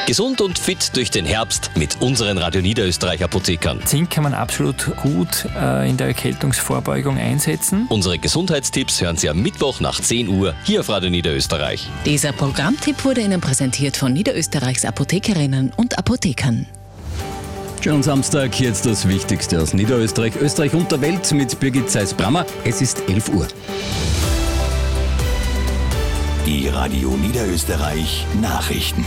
Gesund und fit durch den Herbst mit unseren Radio Niederösterreich Apothekern. Zink kann man absolut gut in der Erkältungsvorbeugung einsetzen. Unsere Gesundheitstipps hören Sie am Mittwoch nach 10 Uhr hier auf Radio Niederösterreich. Dieser Programmtipp wurde Ihnen präsentiert von Niederösterreichs Apothekerinnen und Apothekern. Schönen Samstag, jetzt das Wichtigste aus Niederösterreich, Österreich und der Welt mit Birgit Zeiss-Brammer. Es ist 11 Uhr. Die Radio Niederösterreich Nachrichten.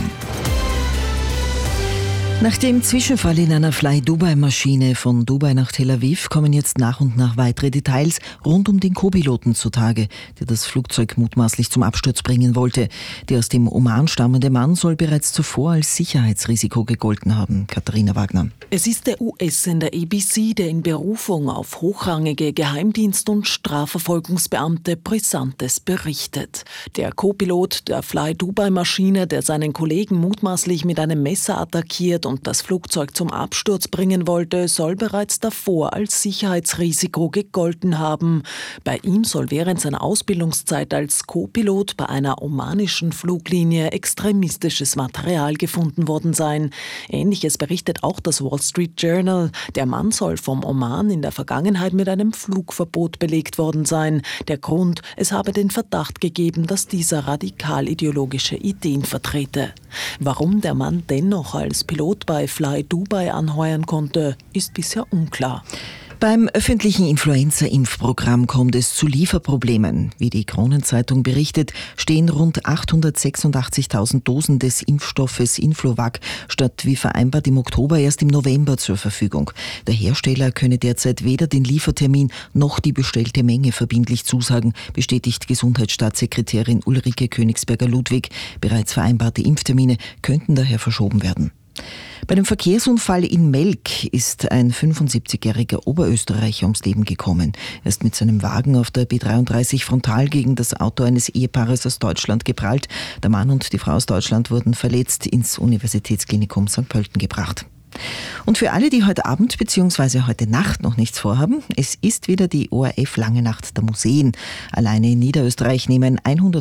Nach dem Zwischenfall in einer Fly-Dubai-Maschine von Dubai nach Tel Aviv kommen jetzt nach und nach weitere Details rund um den Co-Piloten zutage, der das Flugzeug mutmaßlich zum Absturz bringen wollte. Der aus dem Oman stammende Mann soll bereits zuvor als Sicherheitsrisiko gegolten haben. Katharina Wagner. Es ist der US-Sender ABC, der in Berufung auf hochrangige Geheimdienst- und Strafverfolgungsbeamte Brisantes berichtet. Der Co-Pilot der Fly-Dubai-Maschine, der seinen Kollegen mutmaßlich mit einem Messer attackiert und das Flugzeug zum Absturz bringen wollte, soll bereits davor als Sicherheitsrisiko gegolten haben. Bei ihm soll während seiner Ausbildungszeit als Co-Pilot bei einer omanischen Fluglinie extremistisches Material gefunden worden sein. Ähnliches berichtet auch das Wall Street Journal. Der Mann soll vom Oman in der Vergangenheit mit einem Flugverbot belegt worden sein. Der Grund: es habe den Verdacht gegeben, dass dieser radikal-ideologische Ideen vertrete. Warum der Mann dennoch als Pilot bei Fly Dubai anheuern konnte, ist bisher unklar. Beim öffentlichen Influenza-Impfprogramm kommt es zu Lieferproblemen. Wie die Kronenzeitung berichtet, stehen rund 886.000 Dosen des Impfstoffes Influvac statt wie vereinbart im Oktober erst im November zur Verfügung. Der Hersteller könne derzeit weder den Liefertermin noch die bestellte Menge verbindlich zusagen, bestätigt Gesundheitsstaatssekretärin Ulrike Königsberger-Ludwig. Bereits vereinbarte Impftermine könnten daher verschoben werden. Bei dem Verkehrsunfall in Melk ist ein 75-jähriger Oberösterreicher ums Leben gekommen. Er ist mit seinem Wagen auf der B33 frontal gegen das Auto eines Ehepaares aus Deutschland geprallt. Der Mann und die Frau aus Deutschland wurden verletzt ins Universitätsklinikum St. Pölten gebracht. Und für alle, die heute Abend bzw. heute Nacht noch nichts vorhaben, es ist wieder die ORF Lange Nacht der Museen. Alleine in Niederösterreich nehmen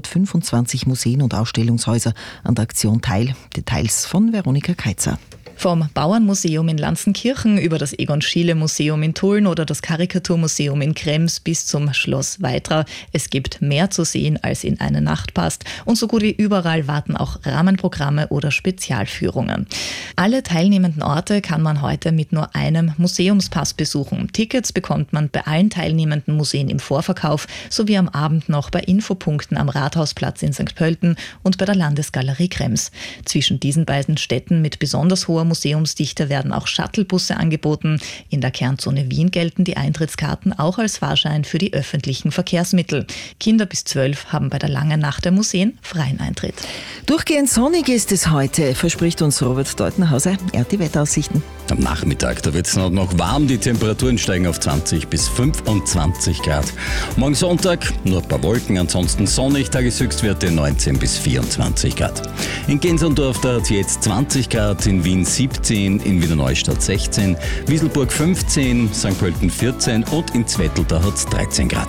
125 Museen und Ausstellungshäuser an der Aktion teil. Details von Veronika Keitzer. Vom Bauernmuseum in Lanzenkirchen über das Egon-Schiele-Museum in Tulln oder das Karikaturmuseum in Krems bis zum Schloss Weitra. Es gibt mehr zu sehen, als in eine Nacht passt. Und so gut wie überall warten auch Rahmenprogramme oder Spezialführungen. Alle teilnehmenden Orte kann man heute mit nur einem Museumspass besuchen. Tickets bekommt man bei allen teilnehmenden Museen im Vorverkauf sowie am Abend noch bei Infopunkten am Rathausplatz in St. Pölten und bei der Landesgalerie Krems. Zwischen diesen beiden Städten mit besonders hoher Museumsdichte werden auch Shuttlebusse angeboten. In der Kernzone Wien gelten die Eintrittskarten auch als Fahrschein für die öffentlichen Verkehrsmittel. Kinder bis 12 haben bei der Langen Nacht der Museen freien Eintritt. Durchgehend sonnig ist es heute, verspricht uns Robert Deutenhauser. Die Wetteraussichten. Am Nachmittag, da wird es noch warm. Die Temperaturen steigen auf 20 bis 25 Grad. Morgen Sonntag nur ein paar Wolken, ansonsten sonnig. Tageshöchstwerte 19 bis 24 Grad. In Gensendorf da hat es jetzt 20 Grad, in Wien 17, in Wiener Neustadt 16, Wieselburg 15, St. Pölten 14 und in Zwettl da hat es 13 Grad.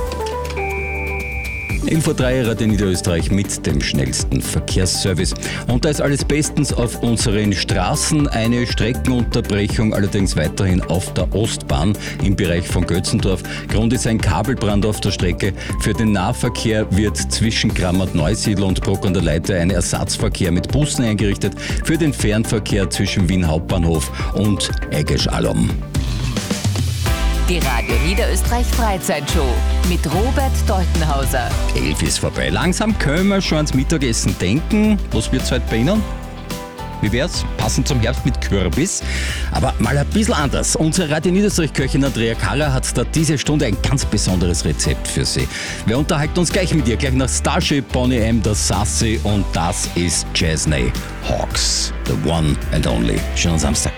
11.03 Uhr Radio Niederösterreich mit dem schnellsten Verkehrsservice. Und da ist alles bestens auf unseren Straßen. Eine Streckenunterbrechung allerdings weiterhin auf der Ostbahn im Bereich von Götzendorf. Grund ist ein Kabelbrand auf der Strecke. Für den Nahverkehr wird zwischen Grammert-Neusiedl und Bruck an der Leiter ein Ersatzverkehr mit Bussen eingerichtet. Für den Fernverkehr zwischen Wien Hauptbahnhof und Eggesch-Alom. Die Radio Niederösterreich Freizeitshow mit Robert Deutenhauser. 11 ist vorbei. Langsam können wir schon ans Mittagessen denken. Was wird's heute bei Ihnen? Wie wär's? Passend zum Herbst mit Kürbis. Aber mal ein bisschen anders. Unsere Radio Niederösterreich-Köchin Andrea Karrer hat da diese Stunde ein ganz besonderes Rezept für Sie. Wir unterhalten uns gleich mit ihr. Gleich nach Starship, Bonnie M., das Sassy und das ist Chesney Hawkes. The one and only. Schönen Samstag.